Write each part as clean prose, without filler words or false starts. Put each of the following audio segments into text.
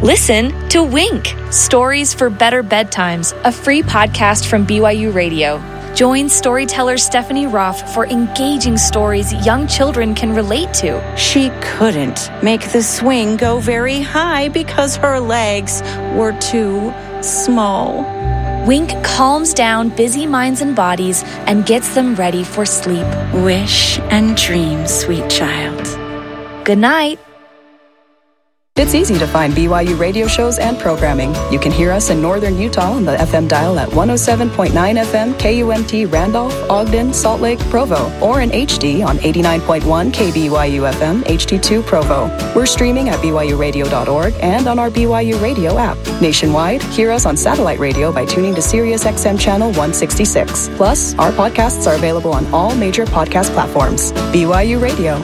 Listen to Wink, Stories for Better Bedtimes, a free podcast from BYU Radio. Join storyteller Stephanie Roth for engaging stories young children can relate to. She couldn't make the swing go very high because her legs were too small. Wink calms down busy minds and bodies and gets them ready for sleep. Wish and dream, sweet child. Good night. It's easy to find BYU radio shows and programming. You can hear us in northern Utah on the FM dial at 107.9 FM KUMT Randolph, Ogden, Salt Lake, Provo, or in HD on 89.1 KBYU FM HD2 Provo. We're streaming at BYURadio.org and on our BYU Radio app. Nationwide, hear us on satellite radio by tuning to Sirius XM Channel 166. Plus, our podcasts are available on all major podcast platforms. BYU Radio.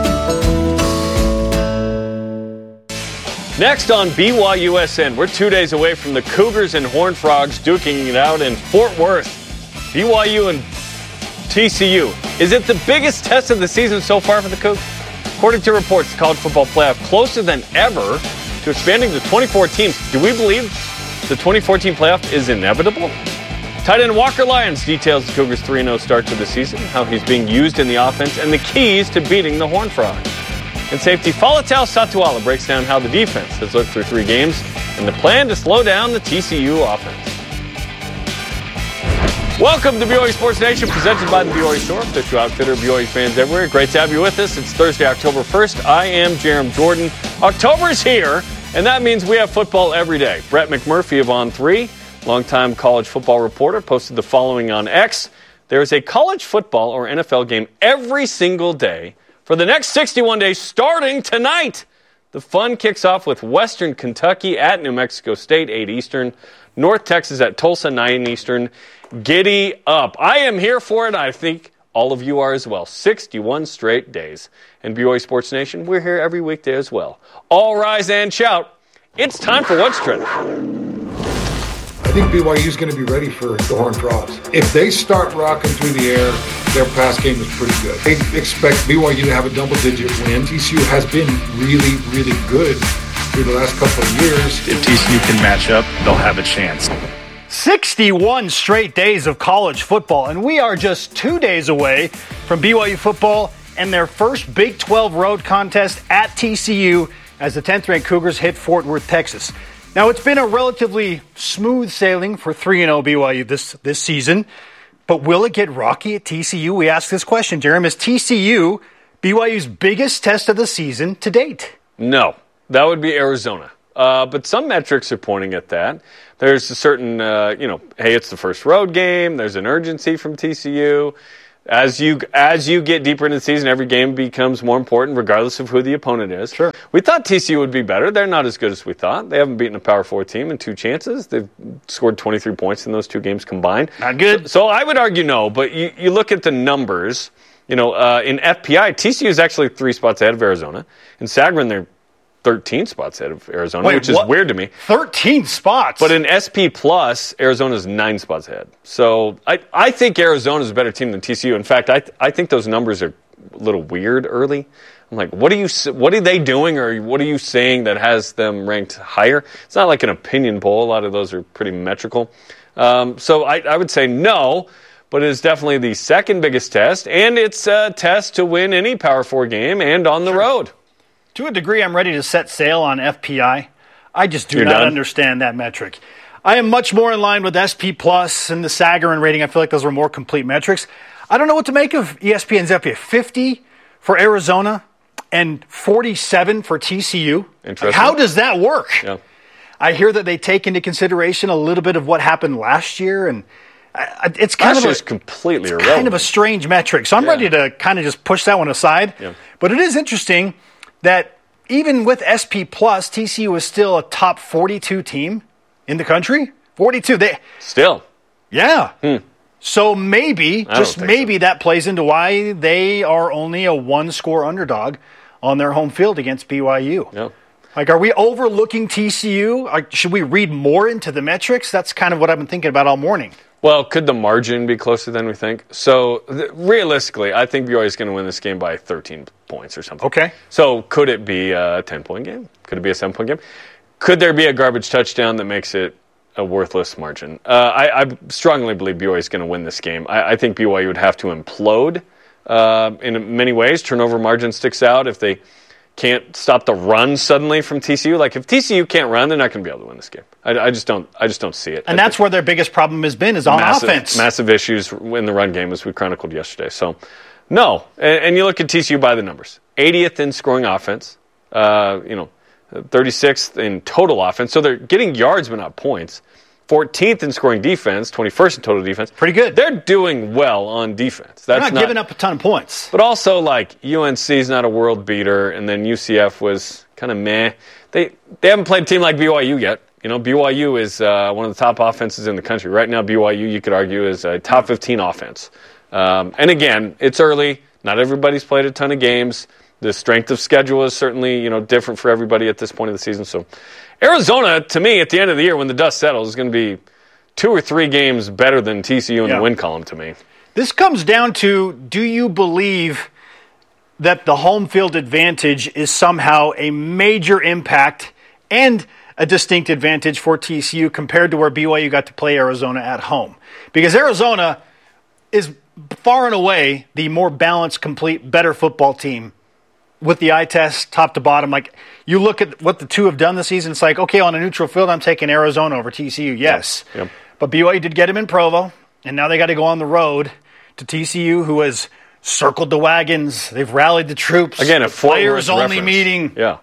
Next on BYUSN, we're 2 days away from the Cougars and Horned Frogs duking it out in Fort Worth. BYU and TCU. Is it the biggest test of the season so far for the Cougs? According to reports, the college football playoff closer than ever to expanding to 24 teams. Do we believe the 2014 playoff is inevitable? Tight end Walker Lyons details the Cougars' 3-0 start to the season, how he's being used in the offense, and the keys to beating the Horned Frogs. And safety Falatal Satuala breaks down how the defense has looked through 3 games and the plan to slow down the TCU offense. Welcome to BYU Sports Nation, presented by the BYU Store, official outfitter, BYU fans everywhere. Great to have you with us. It's Thursday, October 1st. I am Jerem Jordan. October's here, and that means we have football every day. Brett McMurphy of On3, longtime college football reporter, posted the following on X. There is a college football or NFL game every single day for the next 61 days, starting tonight. The fun kicks off with Western Kentucky at New Mexico State, 8 Eastern. North Texas at Tulsa, 9 Eastern. Giddy up. I am here for it. I think all of you are as well. 61 straight days. And BYU Sports Nation, we're here every weekday as well. All rise and shout. It's time for What's Trending. I think BYU is going to be ready for the Horned Frogs. If they start rocking through the air, their pass game is pretty good. They expect BYU to have a double-digit win. TCU has been really, really good through the last couple of years. If TCU can match up, they'll have a chance. 61 straight days of college football, and we are just 2 days away from BYU football and their first Big 12 road contest at TCU as the 10th-ranked Cougars hit Fort Worth, Texas. Now, it's been a relatively smooth sailing for 3-0 BYU this season, but will it get rocky at TCU? We ask this question, Jeremy. Is TCU BYU's biggest test of the season to date? No, that would be Arizona. But some metrics are pointing at that. There's a certain, hey, it's the first road game. There's an urgency from TCU. As you get deeper into the season, every game becomes more important, regardless of who the opponent is. Sure. We thought TCU would be better. They're not as good as we thought. They haven't beaten a Power 4 team in 2 chances. They've scored 23 points in those 2 games combined. Not good. So I would argue no, but you look at the numbers. In FPI, TCU is actually 3 spots ahead of Arizona. In Sagarin, they're 13 spots ahead of Arizona, which is weird to me. 13 spots? But in SP Plus, Arizona's 9 spots ahead. So I think Arizona's a better team than TCU. In fact, I think those numbers are a little weird early. I'm like, what are they doing, or what are you saying that has them ranked higher? It's not like an opinion poll. A lot of those are pretty metrical. So I would say no, but it is definitely the second biggest test, and it's a test to win any Power 4 game and on the road. To a degree, I'm ready to set sail on FPI. I just do not understand that metric. I am much more in line with SP Plus and the Sagarin rating. I feel like those were more complete metrics. I don't know what to make of ESPN's FPI. 50 for Arizona and 47 for TCU. Interesting. How does that work? Yeah. I hear that they take into consideration a little bit of what happened last year, and it's kind completely irrelevant. Kind of a strange metric. So I'm ready to kind of just push that one aside. Yeah. But it is interesting that even with SP Plus, TCU is still a top 42 team in the country. 42. Still. Yeah. So maybe, that plays into why they are only a 1-score underdog on their home field against BYU. Yeah. Like, are we overlooking TCU? Should we read more into the metrics? That's kind of what I've been thinking about all morning. Well, could the margin be closer than we think? So, realistically, I think BYU is going to win this game by 13 points or something. Okay. So, could it be a 10-point game? Could it be a 7-point game? Could there be a garbage touchdown that makes it a worthless margin? I strongly believe BYU is going to win this game. I think BYU would have to implode in many ways. Turnover margin sticks out if they can't stop the run suddenly from TCU. Like, if TCU can't run, they're not going to be able to win this game. I just don't see it. And that's where their biggest problem has been, is on offense. Massive issues in the run game, as we chronicled yesterday. So, no. And you look at TCU by the numbers. 80th in scoring offense. 36th in total offense. So they're getting yards but not points. 14th in scoring defense, 21st in total defense. Pretty good. They're doing well on defense. They're not giving up a ton of points. But also, like, UNC's not a world beater, and then UCF was kind of meh. They haven't played a team like BYU yet. BYU is one of the top offenses in the country. Right now, BYU, you could argue, is a top 15 offense. And again, it's early. Not everybody's played a ton of games. The strength of schedule is certainly, different for everybody at this point of the season. So Arizona, to me, at the end of the year, when the dust settles, is going to be 2 or 3 games better than TCU in the win column to me. This comes down to, do you believe that the home field advantage is somehow a major impact and a distinct advantage for TCU compared to where BYU got to play Arizona at home? Because Arizona is far and away the more balanced, complete, better football team with the eye test, top to bottom. Like, you look at what the two have done this season, it's like, okay, on a neutral field, I'm taking Arizona over TCU, yes. Yep. But BYU did get him in Provo, and now they got to go on the road to TCU, who has circled the wagons. They've rallied the troops. Again, a players-only meeting. Yeah.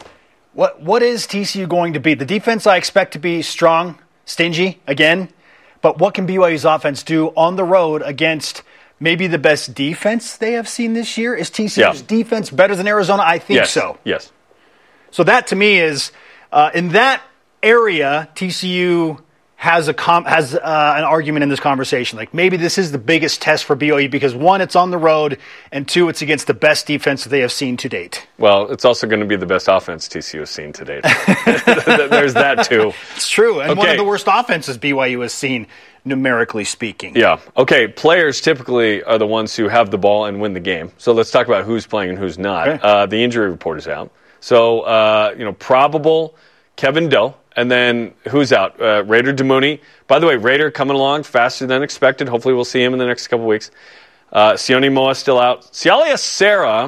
What is TCU going to be? The defense I expect to be strong, stingy, again. But what can BYU's offense do on the road against maybe the best defense they have seen this year? Is TCU's defense better than Arizona? I think so. Yes. So that, to me, is in that area, TCU has an argument in this conversation. Like, maybe this is the biggest test for BYU because, 1, it's on the road, and 2, it's against the best defense that they have seen to date. Well, it's also going to be the best offense TCU has seen to date. There's that, too. It's true. And one of the worst offenses BYU has seen, numerically speaking. Yeah. Okay, players typically are the ones who have the ball and win the game. So let's talk about who's playing and who's not. Okay. The injury report is out. So, probable Kevin Doe. And then who's out? Raider Damuni. By the way, Raider coming along faster than expected. Hopefully we'll see him in the next couple weeks. Sione Moa still out. Sialia Serra,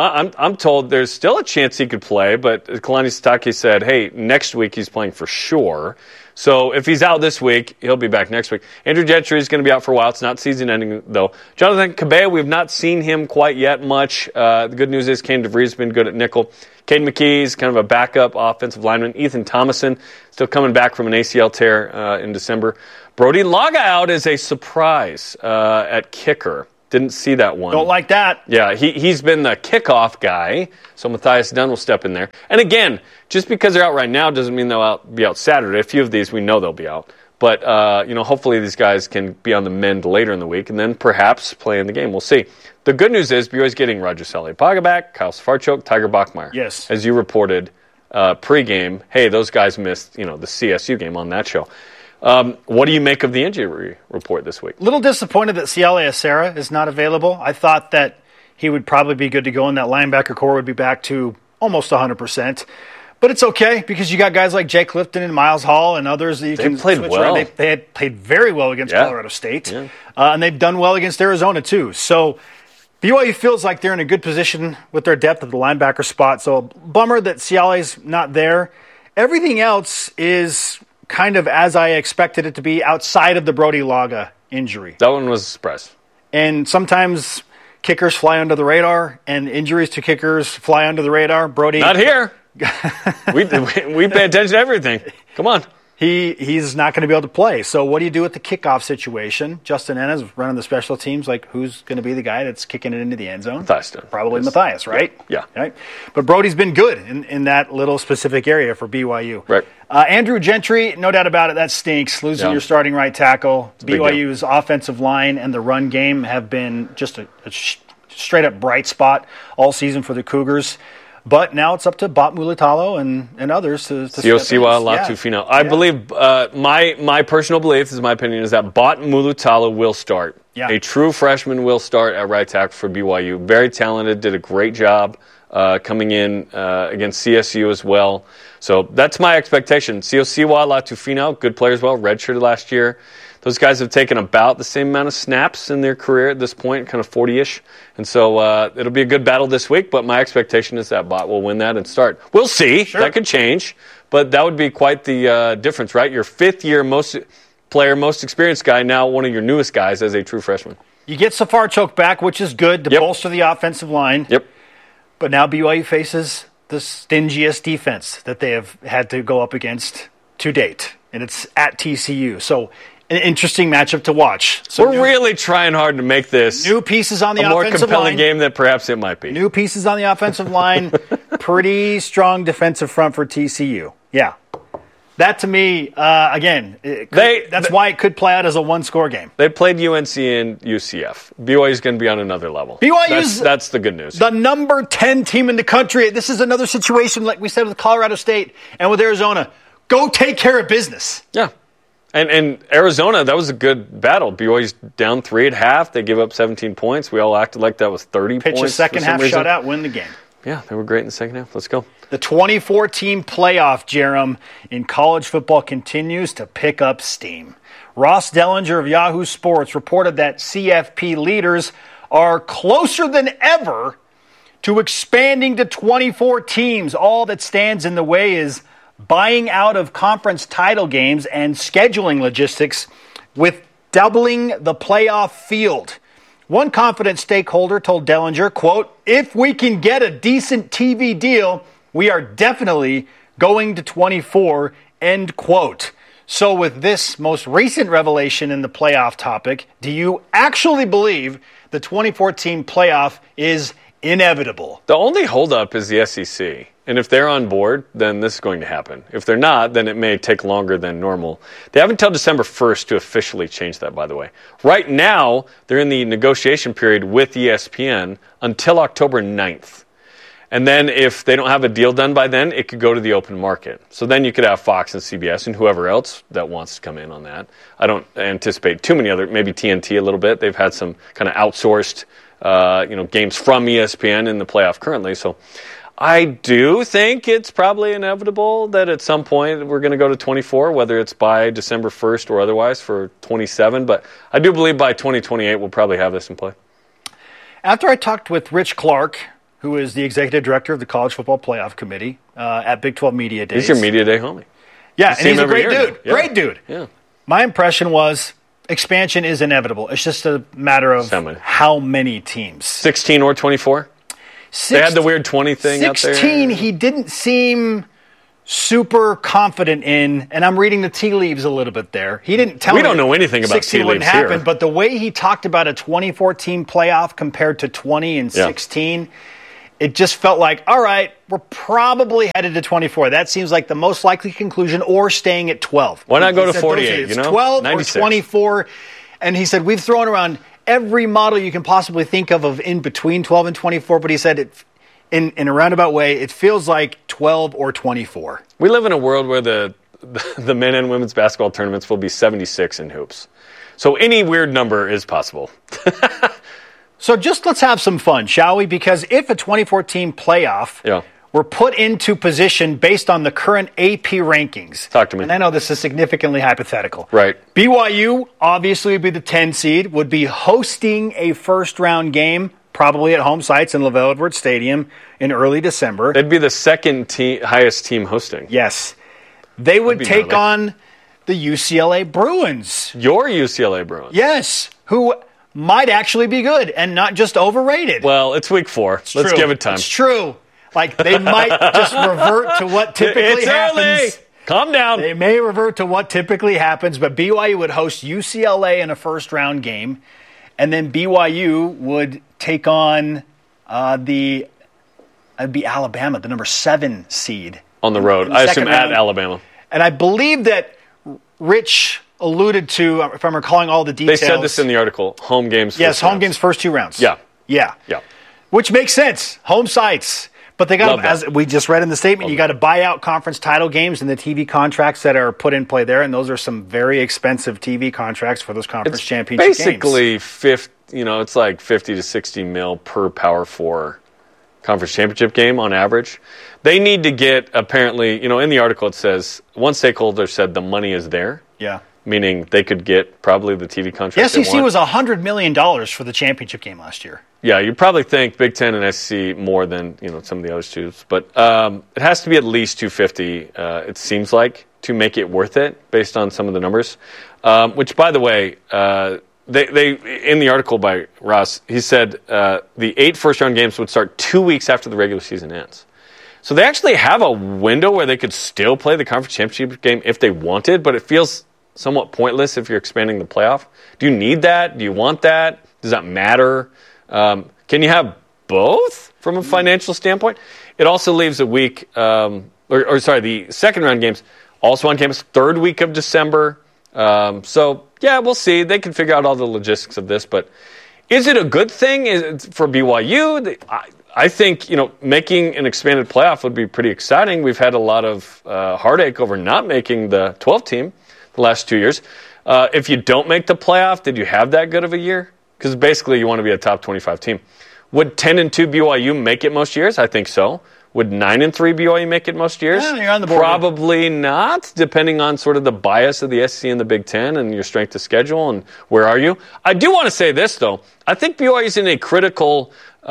I'm told there's still a chance he could play, but Kalani Sitake said, hey, next week he's playing for sure. So if he's out this week, he'll be back next week. Andrew Gentry is going to be out for a while. It's not season-ending, though. Jonathan Cabea, we've not seen him quite yet much. The good news is Kane DeVries has been good at nickel. Caden McKee is kind of a backup offensive lineman. Ethan Thomason still coming back from an ACL tear in December. Brody Laga out is a surprise at kicker. Didn't see that one. Don't like that. Yeah, he's been the kickoff guy, so Matthias Dunn will step in there. And again, just because they're out right now doesn't mean they'll be out Saturday. A few of these we know they'll be out. But, hopefully these guys can be on the mend later in the week and then perhaps play in the game. We'll see. The good news is BYU's getting Roger Saleapaga back, Kyle Sfarchuk, Tiger Bachmeier. Yes. As you reported pregame, hey, those guys missed, the CSU game on that show. What do you make of the injury report this week? A little disappointed that Sialia Serra is not available. I thought that he would probably be good to go and that linebacker core would be back to almost 100%. But it's okay because you got guys like Jake Clifton and Miles Hall and others that you can played switch well. around. They had played very well against Colorado State. Yeah. And they've done well against Arizona too. So BYU feels like they're in a good position with their depth at the linebacker spot. So bummer that Sialia's not there. Everything else is kind of as I expected it to be outside of the Brody Laga injury. That one was a surprise. And sometimes kickers fly under the radar and injuries to kickers fly under the radar. Brody. Not here. we pay attention to everything. Come on. He's not going to be able to play. So what do you do with the kickoff situation? Justin Ennis running the special teams. Like, who's going to be the guy that's kicking it into the end zone? Matthias. Probably Matthias, right? Yeah. Right. But Brody's been good in that little specific area for BYU. Right. Andrew Gentry, no doubt about it, that stinks. Losing your starting right tackle. BYU's offensive line and the run game have been just a straight-up bright spot all season for the Cougars. But now it's up to Bot Mulitalo and others to Siosiwa Latufino. I believe, my personal belief, this is my opinion, is that Bot Mulitalo will start. Yeah. A true freshman will start at right tackle for BYU. Very talented, did a great job coming in against CSU as well. So that's my expectation. Siosiwa Latufino, good player as well, redshirted last year. Those guys have taken about the same amount of snaps in their career at this point, kind of 40-ish. And so it'll be a good battle this week, but my expectation is that Bot will win that and start. We'll see. Sure. That could change, but that would be quite the difference, right? Your fifth-year most experienced guy, now one of your newest guys as a true freshman. You get Safarchuk back, which is good to bolster the offensive line. Yep. But now BYU faces the stingiest defense that they have had to go up against to date, and it's at TCU. So an interesting matchup to watch. So we're really trying hard to make this new pieces on the offensive line. A more compelling game than perhaps it might be. New pieces on the offensive line. Pretty strong defensive front for TCU. Yeah. That, to me, again, that's why it could play out as a one-score game. They played UNC and UCF. BYU is going to be on another level. That's the good news. The number 10 team in the country. This is another situation, like we said, with Colorado State and with Arizona. Go take care of business. Yeah. And Arizona, that was a good battle. BYU's down 3 at half. They give up 17 points. We all acted like that was 30 points. Pitch a second-half shutout, win the game. Yeah, they were great in the second half. Let's go. The 24-team playoff, Jerem, in college football continues to pick up steam. Ross Dellinger of Yahoo Sports reported that CFP leaders are closer than ever to expanding to 24 teams. All that stands in the way is buying out of conference title games and scheduling logistics with doubling the playoff field. One confident stakeholder told Dellinger, quote, "If we can get a decent TV deal, we are definitely going to 24, end quote." So with this most recent revelation in the playoff topic, do you actually believe the 24-team playoff is inevitable? The only holdup is the SEC. And if they're on board, then this is going to happen. If they're not, then it may take longer than normal. They have until December 1st to officially change that, by the way. Right now, they're in the negotiation period with ESPN until October 9th. And then if they don't have a deal done by then, it could go to the open market. So then you could have Fox and CBS and whoever else that wants to come in on that. I don't anticipate too many other, maybe TNT a little bit. They've had some kind of outsourced games from ESPN in the playoff currently. So I do think it's probably inevitable that at some point we're going to go to 24, whether it's by December 1st or otherwise for 27. But I do believe by 2028 we'll probably have this in play. After I talked with Rich Clark, who is the executive director of the College Football Playoff Committee at Big 12 Media Days. He's your Media Day homie. Yeah, and he's a great dude. Yeah. Great dude. Yeah. My impression was expansion is inevitable. It's just a matter of how many teams. 16 or 24? They had the weird 20 thing out there. 16, he didn't seem super confident in, and I'm reading the tea leaves a little bit there. He didn't tell me. We don't know anything about tea leaves happen, here. But the way he talked about a 24-team playoff compared to 20 and 16, it just felt like, all right, we're probably headed to 24. That seems like the most likely conclusion, or staying at 12. Why not go to 48, 12 96. or 24. And he said, we've thrown around every model you can possibly think of in between 12 and 24, but he said in a roundabout way, it feels like 12 or 24. We live in a world where the men and women's basketball tournaments will be 76 in hoops. So any weird number is possible. So just let's have some fun, shall we? Because if a 24-team playoff were put into position based on the current AP rankings. Talk to me. And I know this is significantly hypothetical. Right. BYU obviously would be the 10 seed, would be hosting a first-round game, probably at home sites in LaVell Edwards Stadium in early December. They'd be the second highest team hosting. Yes. They would take on the UCLA Bruins. Your UCLA Bruins. Yes, who might actually be good and not just overrated. Well, it's week 4. Let's give it time. It's true. Like, they might just revert to what typically happens. Early. Calm down. They may revert to what typically happens, but BYU would host UCLA in a first-round game, and then BYU would take on it'd be Alabama, the number 7 seed. On the road. I assume at Alabama. And I believe that Rich alluded to, if I'm recalling all the details. They said this in the article, home games. Yes, home games first 2 rounds. Yeah. Which makes sense. Home sites. But they got, as we just read in the statement, you got to buy out conference title games and the TV contracts that are put in play there, and those are some very expensive TV contracts for those conference championship games. Basically, it's like 50 to 60 mil per Power 4 conference championship game on average. They need to get, apparently, in the article it says, one stakeholder said the money is there. Yeah. Meaning they could get probably the TV contract. The SEC was $100 million for the championship game last year. Yeah, you probably think Big Ten and SEC more than some of the other two, but it has to be at least $250. It seems like, to make it worth it based on some of the numbers. Which, by the way, they in the article by Ross, he said the 8 first-round games would start 2 weeks after the regular season ends. So they actually have a window where they could still play the conference championship game if they wanted, but it feels somewhat pointless if you're expanding the playoff. Do you need that? Do you want that? Does that matter? Can you have both from a financial standpoint? It also leaves a week, the second round games also on campus, third week of December. We'll see. They can figure out all the logistics of this, but is it a good thing for BYU? I think, making an expanded playoff would be pretty exciting. We've had a lot of heartache over not making the 12 team the last 2 years. If you don't make the playoff, did you have that good of a year? Because basically you want to be a top 25 team. Would 10-2 BYU make it most years? I think so. Would 9-3 BYU make it most years? Yeah, you're on the board. Probably not, depending on sort of the bias of the SEC and the Big Ten and your strength of schedule and where are you. I do want to say this, though. I think BYU is in a critical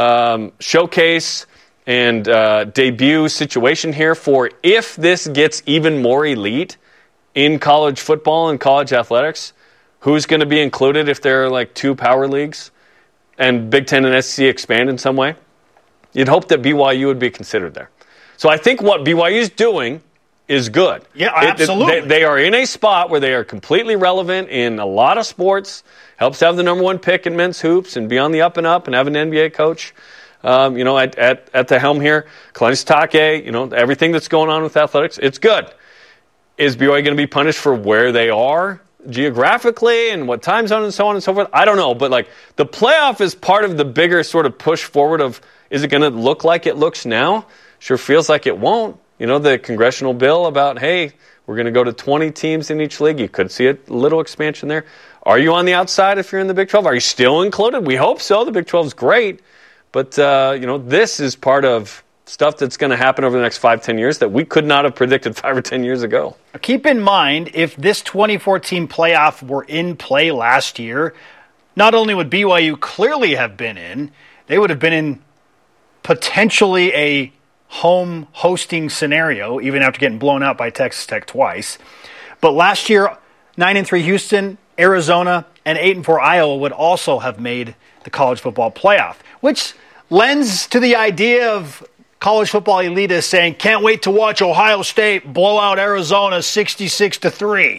showcase and debut situation here for if this gets even more elite in college football and college athletics, who's going to be included if there are like 2 power leagues and Big Ten and SEC expand in some way? You'd hope that BYU would be considered there. So I think what BYU is doing is good. Yeah, absolutely. They are in a spot where they are completely relevant in a lot of sports. Helps to have the number 1 pick in men's hoops and be on the up and up and have an NBA coach, at the helm here. Kalani Sitake, everything that's going on with athletics, it's good. Is BYU going to be punished for where they are geographically and what time zone and so on and so forth? I don't know, but the playoff is part of the bigger sort of push forward of, is it going to look like it looks now? Sure feels like it won't. The congressional bill about, hey, we're going to go to 20 teams in each league. You could see a little expansion there. Are you on the outside if you're in the Big 12? Are you still included? We hope so. The Big 12 is great. But, this is part of stuff that's going to happen over the next 5-10 years that we could not have predicted 5 or 10 years ago. Keep in mind, if this 2014 playoff were in play last year, not only would BYU clearly have been in, they would have been in potentially a home hosting scenario, even after getting blown out by Texas Tech twice. But last year, 9-3 Houston, Arizona, and 8-4 Iowa would also have made the college football playoff, which lends to the idea of college football elitists saying, can't wait to watch Ohio State blow out Arizona 66-3.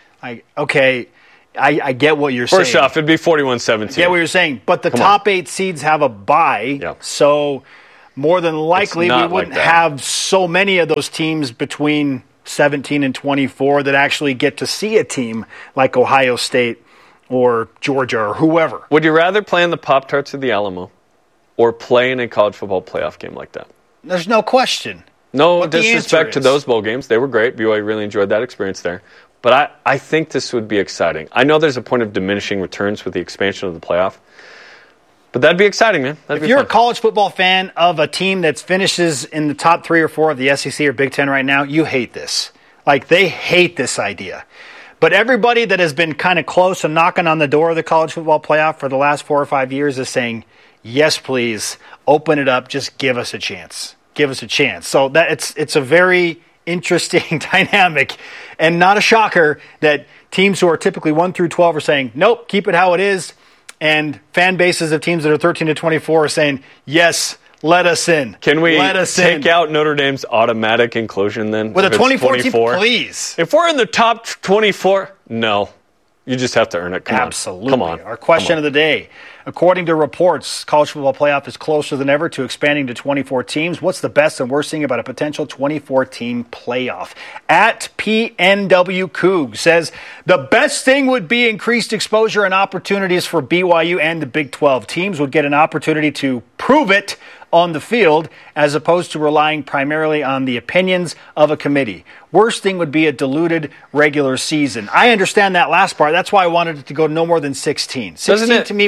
I get what you're saying. First off, it'd be 41-17. I get what you're saying, but the top 8 seeds have a bye, so more than likely we wouldn't have so many of those teams between 17 and 24 that actually get to see a team like Ohio State or Georgia or whoever. Would you rather play in the Pop-Tarts of the Alamo or play in a college football playoff game like that? There's no question. No disrespect to those bowl games. They were great. BYU really enjoyed that experience there. But I think this would be exciting. I know there's a point of diminishing returns with the expansion of the playoff. But that'd be exciting, man. If you're a college football fan of a team that finishes in the top 3 or 4 of the SEC or Big Ten right now, you hate this. They hate this idea. But everybody that has been kind of close and knocking on the door of the college football playoff for the last 4 or 5 years is saying, yes, please, open it up. Just give us a chance. Give us a chance. So that it's a very interesting dynamic and not a shocker that teams who are typically 1 through 12 are saying, nope, keep it how it is. And fan bases of teams that are 13 to 24 are saying, yes, let us in. Can we take out Notre Dame's automatic inclusion then? With a 24 team, please. If we're in the top 24, no. You just have to earn it. Absolutely. Come on. Our question of the day. According to reports, college football playoff is closer than ever to expanding to 24 teams. What's the best and worst thing about a potential 24-team playoff? At PNW Coug says, the best thing would be increased exposure and opportunities for BYU and the Big 12. Teams would get an opportunity to prove it on the field as opposed to relying primarily on the opinions of a committee. Worst thing would be a diluted regular season. I understand that last part. That's why I wanted it to go no more than 16. 16 to me was the perfect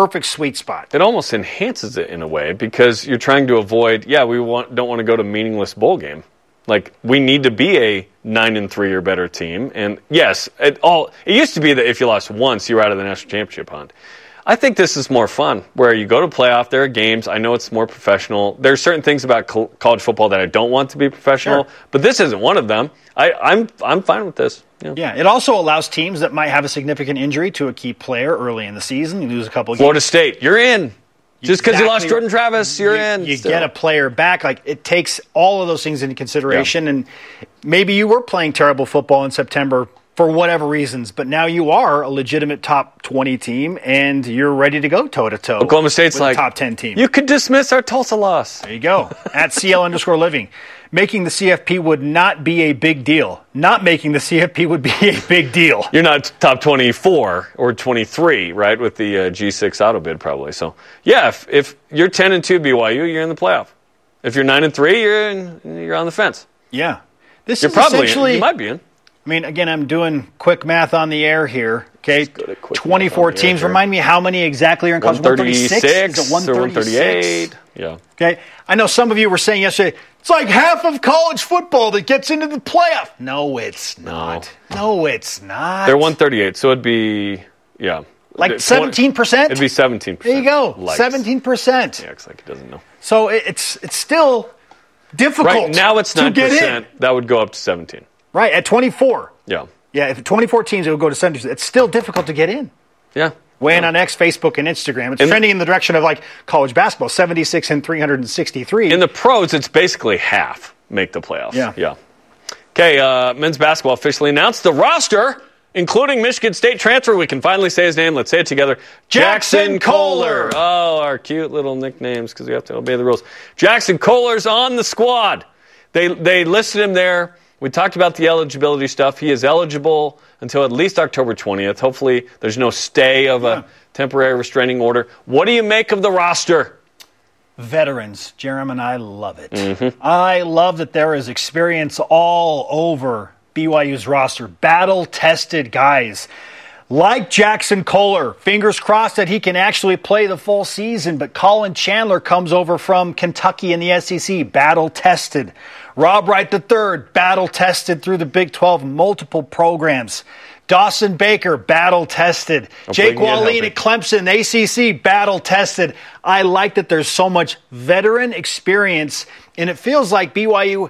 perfect sweet spot. It almost enhances it in a way because you're trying to avoid, don't want to go to meaningless bowl game. Like, we need to be a 9-3 or better team. And yes, it used to be that if you lost once, you were out of the national championship hunt. I think this is more fun, where you go to playoff, there are games. I know it's more professional. There are certain things about college football that I don't want to be professional, but this isn't one of them. I'm fine with this. Yeah, it also allows teams that might have a significant injury to a key player early in the season. You lose a couple of games. Florida State, you're in. Just because you lost Jordan Travis, you're in. You get a player back. Like, it takes all of those things into consideration. And maybe you were playing terrible football in September for whatever reasons, but now you are a legitimate top 20 team, and you're ready to go toe-to-toe Oklahoma State's with like, a top 10 team. You could dismiss our Tulsa loss. There you go. At CL_living. Making the CFP would not be a big deal. Not making the CFP would be a big deal. You're not top 24 or 23, right, with the G6 auto bid probably. So, yeah, if you're 10-2 BYU, you're in the playoff. If you're 9-3, you're on the fence. Yeah. You're probably you might be in. I mean, again, I'm doing quick math on the air here. Okay, 24 teams. Remind me how many exactly are in college? 136? Is it 136? 138? Yeah. Okay. I know some of you were saying yesterday, it's like half of college football that gets into the playoff. No, it's not. No, it's not. They're 138, so it'd be, like 17%? It'd be 17%. There you go. 17%. Yeah, looks like he doesn't know. So it's still difficult. Right now it's 9%. Get in. That would go up to 17. Right, at 24. Yeah. Yeah, if 24 teams, it would go to 17%. It's still difficult to get in. Yeah. Weigh in on X, Facebook, and Instagram. It's trending in the direction of, like, college basketball, 76 and 363. In the pros, it's basically half make the playoffs. Yeah. Okay, men's basketball officially announced the roster, including Michigan State transfer. We can finally say his name. Let's say it together. Jackson Kohler. Oh, our cute little nicknames because we have to obey the rules. Jackson Kohler's on the squad. They listed him there. We talked about the eligibility stuff. He is eligible until at least October 20th. Hopefully there's no stay of a temporary restraining order. What do you make of the roster? Veterans, Jerem, and I love it. Mm-hmm. I love that there is experience all over BYU's roster. Battle-tested guys like Jackson Kohler. Fingers crossed that he can actually play the full season. But Colin Chandler comes over from Kentucky in the SEC. Battle-tested. Rob Wright III, battle-tested through the Big 12, multiple programs. Dawson Baker, battle-tested. Jake Wallin at Clemson, ACC, battle-tested. I like that there's so much veteran experience, and it feels like BYU,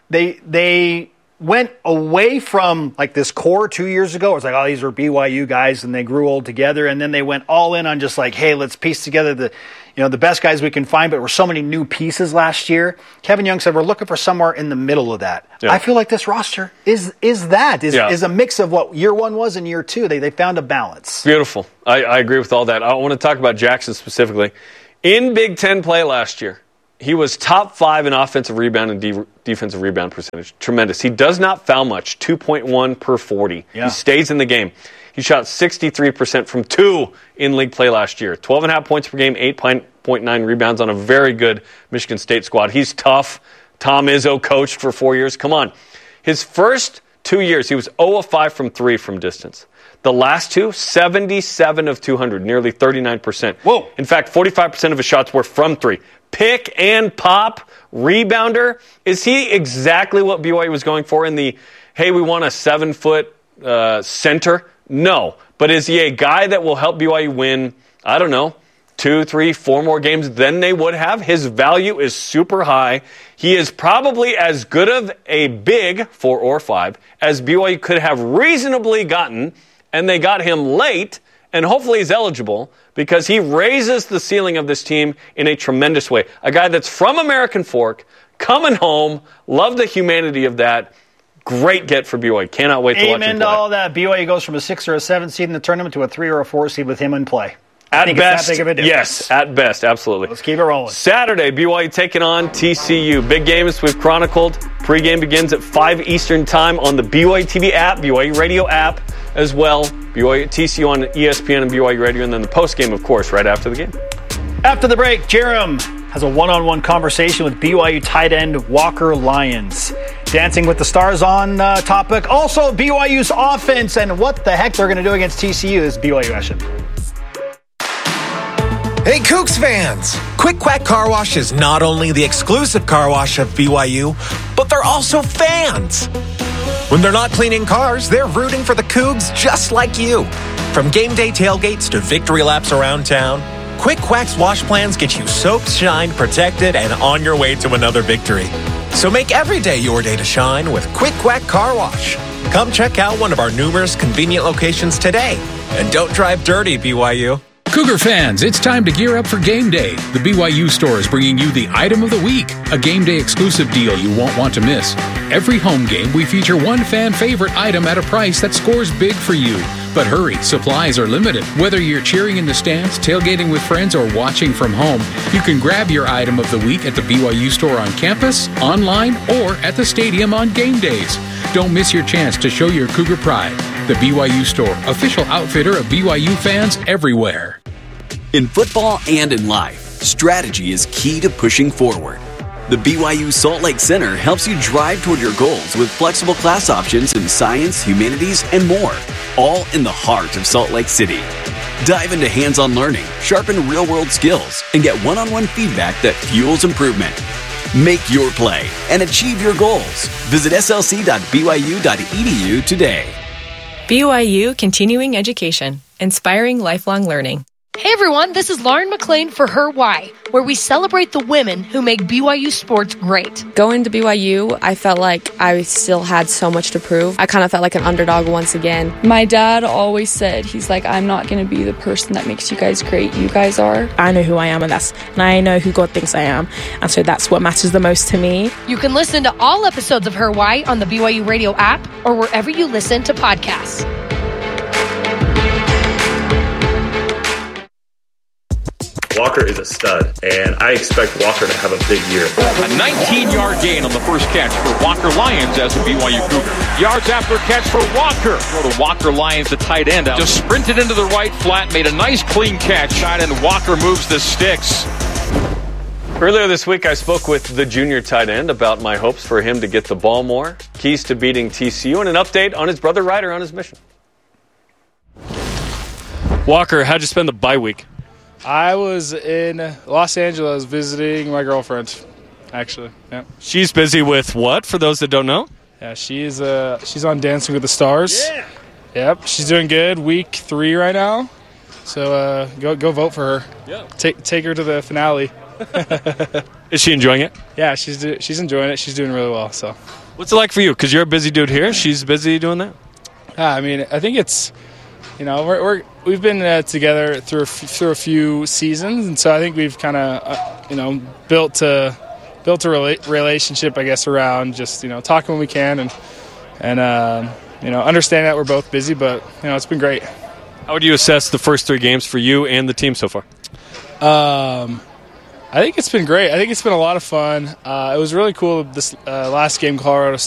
they went away from like this core 2 years ago. It was like, oh, these are BYU guys, and they grew old together, and then they went all in on just like, hey, let's piece together the best guys we can find, but there were so many new pieces last year. Kevin Young said we're looking for somewhere in the middle of that. Yeah. I feel like this roster is a mix of what year one was and year two. They found a balance. Beautiful. I agree with all that. I want to talk about Jackson specifically. In Big Ten play last year, he was top 5 in offensive rebound and defensive rebound percentage. Tremendous. He does not foul much, 2.1 per 40. Yeah. He stays in the game. He shot 63% from 2 in league play last year. 12.5 points per game, 8.9 rebounds on a very good Michigan State squad. He's tough. Tom Izzo coached for 4 years. Come on. His first 2 years, he was 0 of 5 from 3 from distance. The last 2, 77 of 200, nearly 39%. Whoa. In fact, 45% of his shots were from 3. Pick and pop rebounder. Is he exactly what BYU was going for in the, hey, we want a 7-foot center? No. But is he a guy that will help BYU win, I don't know, 2, 3, 4 more games than they would have? His value is super high. He is probably as good of a big 4 or 5 as BYU could have reasonably gotten, and they got him late, and hopefully he's eligible because he raises the ceiling of this team in a tremendous way. A guy that's from American Fork, coming home, love the humanity of that. Great get for BYU. Cannot wait to watch him play. Amen to all that. BYU goes from a 6 or a 7 seed in the tournament to a 3 or a 4 seed with him in play. At best, yes, at best, absolutely. Let's keep it rolling. Saturday, BYU taking on TCU. Big games we've chronicled. Pregame begins at 5 Eastern time on the BYU TV app, BYU Radio app as well. TCU on ESPN and BYU Radio, and then the postgame, of course, right after the game. After the break, Jerem has a one-on-one conversation with BYU tight end Walker Lyons. Dancing with the Stars on topic. Also, BYU's offense and what the heck they're going to do against TCU is BYU action. Hey, Cougs fans! Quick Quack Car Wash is not only the exclusive car wash of BYU, but they're also fans. When they're not cleaning cars, they're rooting for the Cougs just like you. From game day tailgates to victory laps around town, Quick Quack's wash plans get you soaked, shined, protected, and on your way to another victory. So make every day your day to shine with Quick Quack Car Wash. Come check out one of our numerous convenient locations today. And don't drive dirty, BYU. Cougar fans, it's time to gear up for game day. The BYU store is bringing you the item of the week, a game day exclusive deal you won't want to miss. Every home game, we feature one fan favorite item at a price that scores big for you. But hurry, supplies are limited. Whether you're cheering in the stands, tailgating with friends, or watching from home, you can grab your item of the week at the BYU store on campus, online, or at the stadium on game days. Don't miss your chance to show your Cougar pride. The BYU store, official outfitter of BYU fans everywhere. In football and in life, strategy is key to pushing forward. The BYU Salt Lake Center helps you drive toward your goals with flexible class options in science, humanities, and more, all in the heart of Salt Lake City. Dive into hands-on learning, sharpen real-world skills, and get one-on-one feedback that fuels improvement. Make your play and achieve your goals. Visit slc.byu.edu today. BYU Continuing Education, inspiring lifelong learning. Hey everyone, this is Lauren McLean for Her Why, where we celebrate the women who make BYU sports great. Going to BYU, I felt like I still had so much to prove. I kind of felt like an underdog once again. My dad always said, he's like, I'm not going to be the person that makes you guys great. You guys are. I know who I am, and I know who God thinks I am. And so that's what matters the most to me. You can listen to all episodes of Her Why on the BYU Radio app or wherever you listen to podcasts. Walker is a stud, and I expect Walker to have a big year. A 19-yard gain on the first catch for Walker Lyons as a BYU Cougar. Yards after catch for Walker. Throw to Walker Lyons, the tight end. Just sprinted into the right flat, made a nice clean catch, and Walker moves the sticks. Earlier this week, I spoke with the junior tight end about my hopes for him to get the ball more, keys to beating TCU, and an update on his brother Ryder on his mission. Walker, how'd you spend the bye week? I was in Los Angeles visiting my girlfriend, actually. Yeah. She's busy with what, for those that don't know? Yeah, she's on Dancing with the Stars. Yeah. Yep, she's doing good. Week 3 right now. So go vote for her. Yeah. Take her to the finale. Is she enjoying it? Yeah, she's enjoying it. She's doing really well. So. What's it like for you? Because you're a busy dude here. She's busy doing that. I mean, I think it's, we've been together through a few seasons, and so I think we've kind of built a relationship, I guess, around just talking when we can and understanding that we're both busy, but it's been great. How would you assess the first 3 games for you and the team so far? I think it's been great. I think it's been a lot of fun. It was really cool this last game, Colorado